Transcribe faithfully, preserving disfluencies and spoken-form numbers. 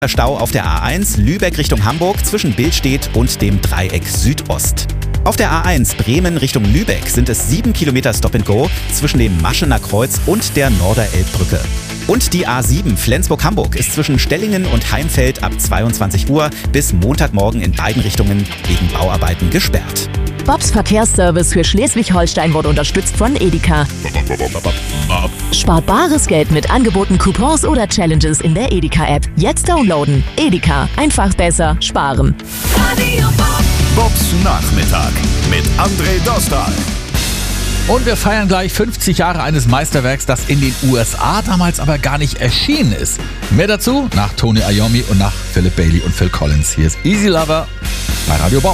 Stau auf der A eins Lübeck Richtung Hamburg zwischen Billstedt und dem Dreieck Südost. Auf der A eins Bremen Richtung Lübeck sind es sieben Kilometer Stop and Go zwischen dem Maschener Kreuz und der Norderelbbrücke. Und die A sieben Flensburg-Hamburg ist zwischen Stellingen und Heimfeld ab zweiundzwanzig Uhr bis Montagmorgen in beiden Richtungen wegen Bauarbeiten gesperrt. Bobs Verkehrsservice für Schleswig-Holstein wurde unterstützt von Edeka. Spart bares Geld mit Angeboten, Coupons oder Challenges in der Edeka-App. Jetzt downloaden. Edeka. Einfach besser sparen. Bobs Nachmittag mit André Dostal. Und wir feiern gleich fünfzig Jahre eines Meisterwerks, das in den U S A damals aber gar nicht erschienen ist. Mehr dazu nach Tony Iommi und nach Philip Bailey und Phil Collins. Hier ist Easy Lover bei Radio Bob.